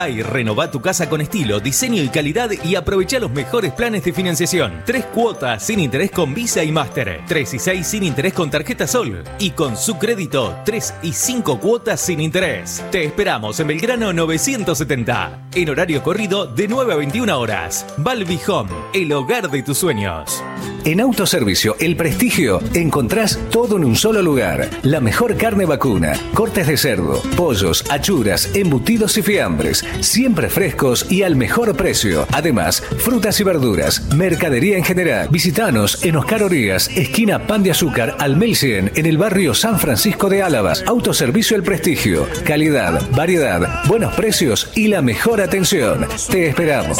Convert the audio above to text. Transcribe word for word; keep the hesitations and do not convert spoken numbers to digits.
Y renová tu casa con estilo, diseño y calidad y aprovecha los mejores planes de financiación. Tres cuotas sin interés con Visa y Master. Tres y seis sin interés con tarjeta Sol. Y con su crédito, tres y cinco cuotas sin interés. Te esperamos en Belgrano novecientos setenta. En horario corrido de nueve a veintiuna horas. Balbi Home, el hogar de tus sueños. En Autoservicio El Prestigio encontrás todo en un solo lugar. La mejor carne vacuna, cortes de cerdo, pollos, achuras, embutidos y fiambres. Siempre frescos y al mejor precio. Además, frutas y verduras, mercadería en general. Visitanos en Oscar Origas, esquina Pan de Azúcar, al mil cien, en el barrio San Francisco de Álava. Autoservicio El Prestigio. Calidad, variedad, buenos precios y la mejor atención. Te esperamos.